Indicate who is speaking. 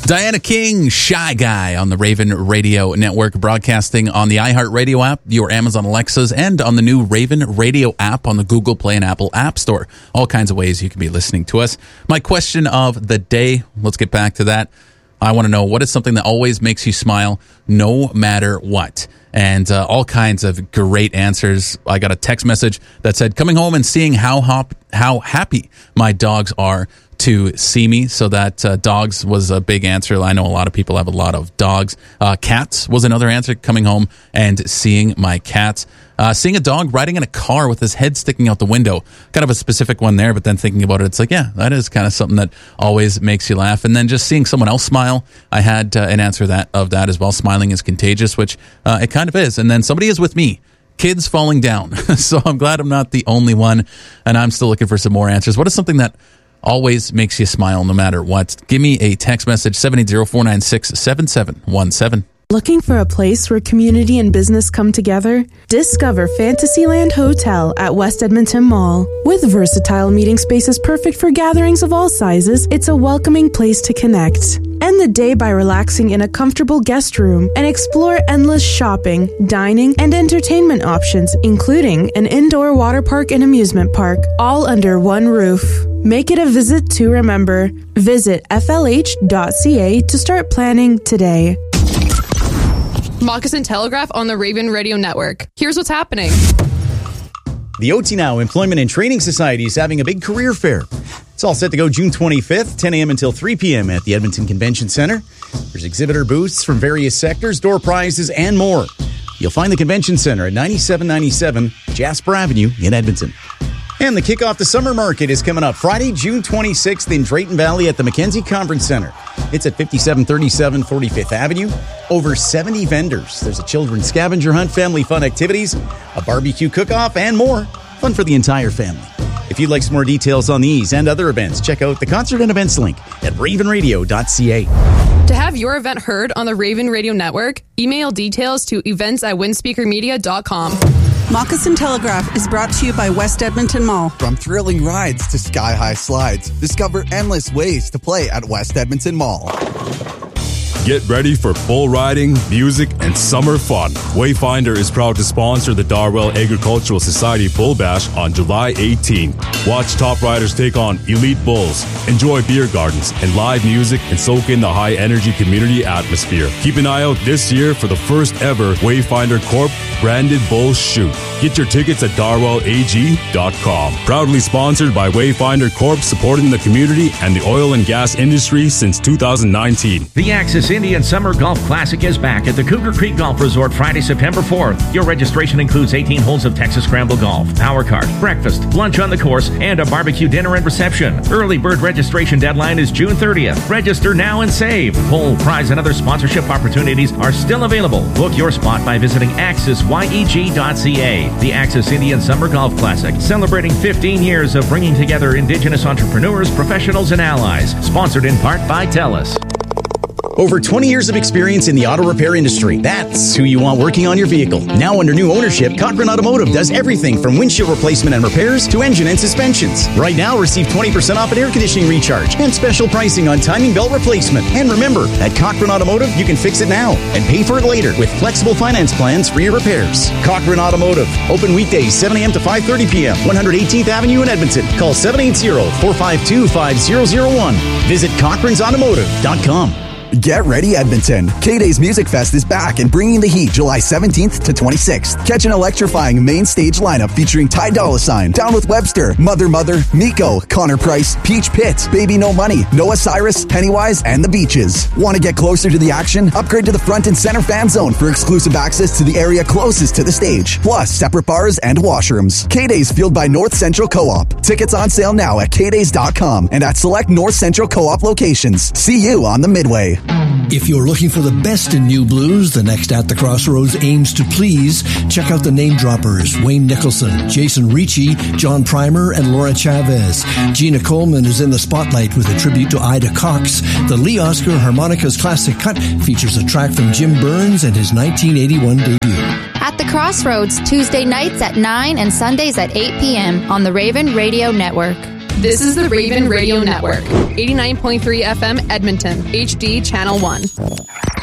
Speaker 1: Diana King, Shy Guy on the Raven Radio Network, broadcasting on the iHeartRadio app, your Amazon Alexas, and on the new Raven Radio app on the Google Play and Apple App Store. All kinds of ways you can be listening to us. My question of the day, let's get back to that. I want to know, what is something that always makes you smile no matter what? And all kinds of great answers. I got a text message that said, coming home and seeing how happy my dogs are to see me. So that dogs was a big answer. I know a lot of people have a lot of dogs. Cats was another answer, coming home and seeing my cats. Seeing a dog riding in a car with his head sticking out the window. Kind of a specific one there, but then thinking about it, it's like, yeah, that is kind of something that always makes you laugh. And then just seeing someone else smile, I had an answer of that as well. Smiling is contagious, which it kind of is. And then somebody is with me. Kids falling down. So I'm glad I'm not the only one, and I'm still looking for some more answers. What is something that always makes you smile no matter what? Give me a text message, 780-496-7717.
Speaker 2: Looking for a place where community and business come together? Discover Fantasyland Hotel at West Edmonton Mall. With versatile meeting spaces perfect for gatherings of all sizes, it's a welcoming place to connect. End the day by relaxing in a comfortable guest room and explore endless shopping, dining, and entertainment options, including an indoor water park and amusement park, all under one roof. Make it a visit to remember. Visit flh.ca to start planning today.
Speaker 3: Moccasin Telegraph on the Raven Radio Network. Here's what's happening.
Speaker 4: The OT Now Employment and Training Society is having a big career fair. It's all set to go June 25th, 10 a.m. until 3 p.m. at the Edmonton Convention Center. There's exhibitor booths from various sectors, door prizes, and more. You'll find the Convention Center at 9797 Jasper Avenue in Edmonton. And the kickoff to Summer Market is coming up Friday, June 26th in Drayton Valley at the Mackenzie Conference Center. It's at 5737 45th Avenue. Over 70 vendors. There's a children's scavenger hunt, family fun activities, a barbecue cook-off, and more. Fun for the entire family. If you'd like some more details on these and other events, check out the concert and events link at ravenradio.ca.
Speaker 3: To have your event heard on the Raven Radio Network, email details to events@windspeakermedia.com.
Speaker 5: Moccasin Telegraph is brought to you by West Edmonton Mall.
Speaker 6: From thrilling rides to sky-high slides, discover endless ways to play at West Edmonton Mall.
Speaker 7: Get ready for bull riding, music, and summer fun. Wayfinder is proud to sponsor the Darwell Agricultural Society Bull Bash on July 18th. Watch top riders take on elite bulls, enjoy beer gardens and live music, and soak in the high-energy community atmosphere. Keep an eye out this year for the first ever Wayfinder Corp branded bull shoot. Get your tickets at darwellag.com. Proudly sponsored by Wayfinder Corp, supporting the community and the oil and gas industry since 2019.
Speaker 8: The Axis Indian Summer Golf Classic is back at the Cougar Creek Golf Resort Friday, September 4th. Your registration includes 18 holes of Texas Scramble Golf, power cart, breakfast, lunch on the course, and a barbecue dinner and reception. Early bird registration deadline is June 30th. Register now and save. Whole prize and other sponsorship opportunities are still available. Book your spot by visiting axisyeg.ca. The Axis Indian Summer Golf Classic, celebrating 15 years of bringing together Indigenous entrepreneurs, professionals, and allies. Sponsored in part by TELUS.
Speaker 4: Over 20 years of experience in the auto repair industry. That's who you want working on your vehicle. Now under new ownership, Cochrane Automotive does everything from windshield replacement and repairs to engine and suspensions. Right now, receive 20% off an air conditioning recharge and special pricing on timing belt replacement. And remember, at Cochrane Automotive, you can fix it now and pay for it later with flexible finance plans for your repairs. Cochrane Automotive. Open weekdays 7 a.m. to 5:30 p.m. 118th Avenue in Edmonton. Call 780-452-5001. Visit cochranesautomotive.com.
Speaker 6: Get ready, Edmonton. K-Day's Music Fest is back and bringing the heat July 17th to 26th. Catch an electrifying main stage lineup featuring Ty Dolla $ign, Down with Webster, Mother, Miko, Connor Price, Peach Pit, Baby No Money, Noah Cyrus, Pennywise, and The Beaches. Want to get closer to the action? Upgrade to the front and center fan zone for exclusive access to the area closest to the stage, plus separate bars and washrooms. K-Day's fueled by North Central Co-op. Tickets on sale now at kdays.com and at select North Central Co-op locations. See you on the Midway.
Speaker 9: If you're looking for the best in new blues, the next At the Crossroads aims to please. Check out the name droppers: Wayne Nicholson, Jason Ricci, John Primer, and Laura Chavez. Gina Coleman is in the spotlight with a tribute to Ida Cox. The Lee Oscar Harmonicas Classic Cut features a track from Jim Burns and his 1981 debut.
Speaker 10: At the Crossroads, Tuesday nights at 9 and Sundays at 8 p.m. on the Raven Radio Network.
Speaker 3: This is the Raven Radio Network. 89.3 FM Edmonton, HD Channel 1.